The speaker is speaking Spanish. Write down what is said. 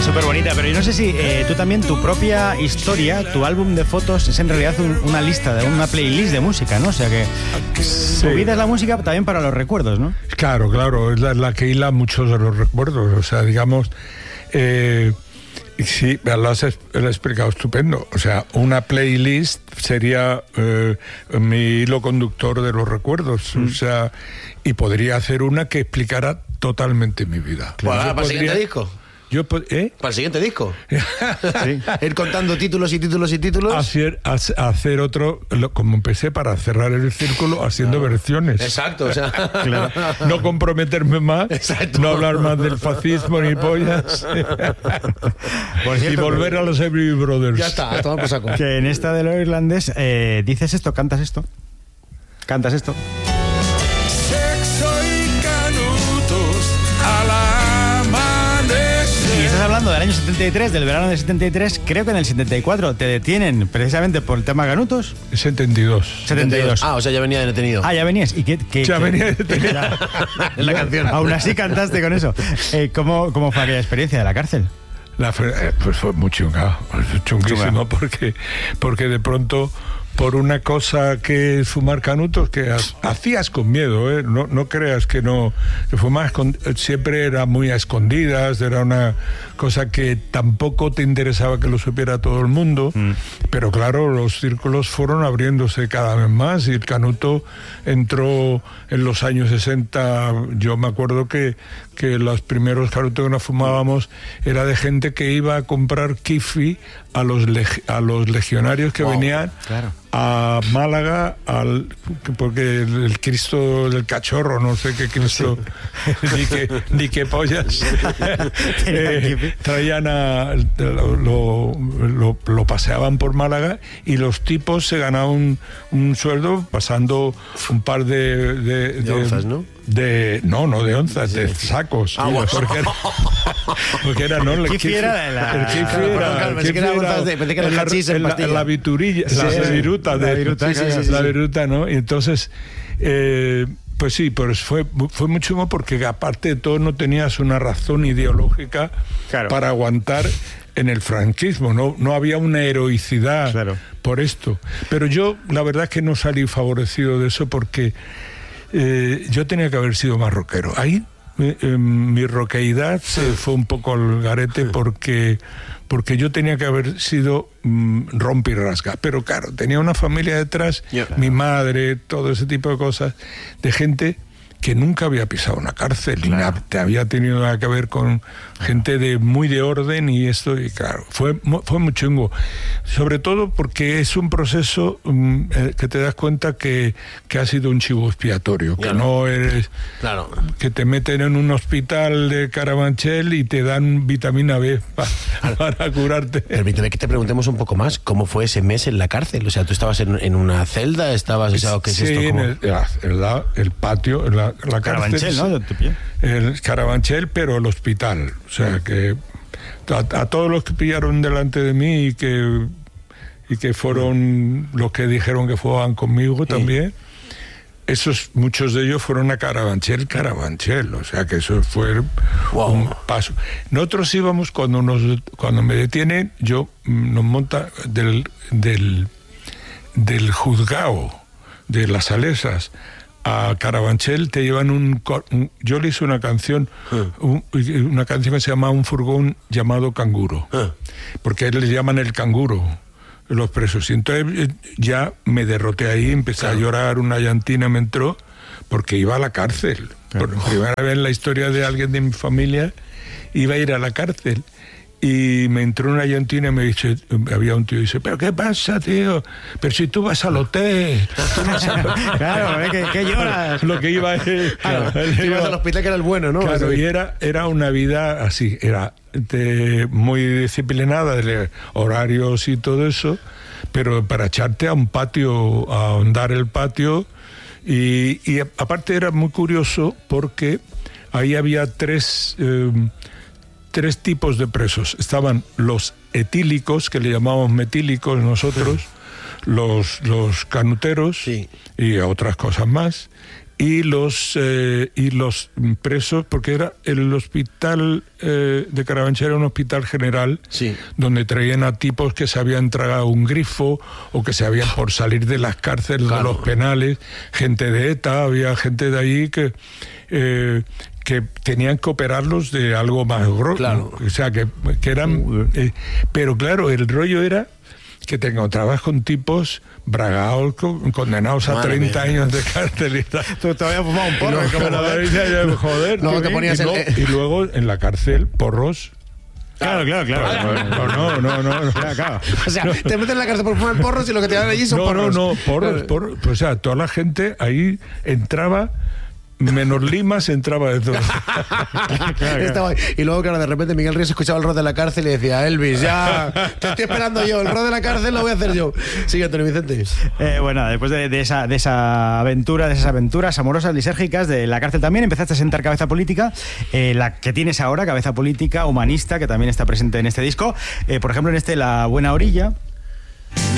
Súper bonita, pero yo no sé si tú también, tu propia historia, tu álbum de fotos es en realidad una lista, una playlist de música, ¿no? O sea que Sí. tu vida es la música también para los recuerdos, ¿no? Claro, es la que hila muchos de los recuerdos. O sea, digamos, sí, lo has explicado estupendo. O sea, una playlist sería mi hilo conductor de los recuerdos. O sea, y podría hacer una que explicara totalmente mi vida. Para el siguiente disco. Para el siguiente disco. Sí. Ir contando títulos y títulos y títulos. Hacer otro, como empecé, para cerrar el círculo, haciendo versiones. Exacto, o sea. Claro. No comprometerme más, Exacto. no hablar más del fascismo ni pollas. Y volver a los Everly Brothers. Ya está, toma por saco. Que en esta de lo irlandés dices esto, cantas esto. Cantas esto. Sexo y canutos al amanecer. Y estás hablando del año 73, del verano del 73, creo que en el 74 te detienen precisamente por el tema Canutos. 72. 72. Ah, o sea, ya venía detenido. Ah, ya venías. ¿Y Ya venía detenido. Ya. En la canción. Aún así cantaste con eso. ¿Cómo fue aquella experiencia de la cárcel? Pues fue muy chunguísimo, porque de pronto, por una cosa que es fumar canutos, que hacías con miedo, ¿eh? No creas que no. Que fumar siempre era muy a escondidas, era una cosa que tampoco te interesaba que lo supiera todo el mundo, pero claro, los círculos fueron abriéndose cada vez más y el canuto entró en los años 60. Yo me acuerdo que los primeros canutos que nos fumábamos era de gente que iba a comprar kifi a los legionarios que venían a Málaga, porque el Cristo del Cachorro, no sé qué Cristo, ni qué pollas, traían lo paseaban por Málaga y los tipos se ganaban un sueldo pasando un par de onzas, ¿no? No de onzas, de sacos. Bueno. Porque era, ¿no? El kifi era el kifi era pensé que era onzas pensé que era el hachís en pastilla. la viturilla, la viruta, la viruta, ¿no? Y entonces, pues sí, pues fue muy chungo porque aparte de todo no tenías una razón ideológica para aguantar en el franquismo, no había una heroicidad por esto. Pero yo, la verdad es que no salí favorecido de eso porque yo tenía que haber sido más rockero. Ahí mi roqueidad se fue un poco al garete porque yo tenía que haber sido rompe y rasga. Pero claro, tenía una familia detrás, mi madre, todo ese tipo de cosas, de gente que nunca había pisado una cárcel y había tenido nada que ver con gente muy de orden y esto, y claro, fue muy chungo, sobre todo porque es un proceso que te das cuenta que ha sido un chivo expiatorio, que no eres, que te meten en un hospital de Carabanchel y te dan vitamina B para curarte. Permíteme que te preguntemos un poco más, ¿cómo fue ese mes en la cárcel? O sea, ¿tú estabas en una celda? ¿Estabas, qué es esto? En el patio, en la Carabanchel, ¿no? El Carabanchel, pero el hospital. O sea, que a todos los que pillaron delante de mí y que fueron los que dijeron que fueran conmigo también, muchos de ellos fueron a Carabanchel, o sea que eso fue un paso. Nosotros íbamos, cuando me detienen, nos monta del juzgado de las Salesas a Carabanchel, te llevan yo le hice una canción, una canción que se llama Un furgón llamado Canguro, porque le llaman el canguro los presos, y entonces ya me derroté ahí, empecé a llorar, una llantina me entró, porque iba a la cárcel, por primera vez en la historia de alguien de mi familia, iba a ir a la cárcel. Y me entró una llantina y me dice, había un tío y dice, ¿pero qué pasa, tío? Pero si tú vas al hotel. Claro, ¿qué lloras? Lo que iba ibas al hospital, que era el bueno, ¿no? Claro, y era una vida así, era muy disciplinada, de horarios y todo eso, pero para echarte a un patio, a ahondar el patio, y aparte era muy curioso porque ahí había tres tipos de presos. Estaban los etílicos, que le llamamos metílicos nosotros, los canuteros y otras cosas más, y los presos, porque era el hospital de Carabanchel, era un hospital general, sí, donde traían a tipos que se habían tragado un grifo o que se habían por salir de las cárceles, claro, de los penales, gente de ETA, había gente de ahí que tenían que operarlos de algo más grosso, claro, o sea, que eran... pero claro, el rollo era que te encontrabas con tipos bragados, condenados a 30 años de cárcel y tal. Tú todavía fumabas un porro. Joder. No, te ponías y luego en la cárcel, porros. Claro. No. Claro. O sea, te meten en la cárcel por fumar porros y lo que te dan allí son porros. No, porros. O sea, toda la gente ahí entraba... Menos Limas entraba de todo. Estaba ahí. Y luego, claro, de repente Miguel Ríos escuchaba el rol de la cárcel y decía: Elvis, ya te estoy esperando yo, el rol de la cárcel lo voy a hacer yo. Sigue, Antonio Vicente. Bueno, después de esa aventura, de esas aventuras amorosas, lisérgicas, de la cárcel también empezaste a sentar cabeza política, la que tienes ahora, cabeza política, humanista, que también está presente en este disco. Por ejemplo, en La Buena Orilla.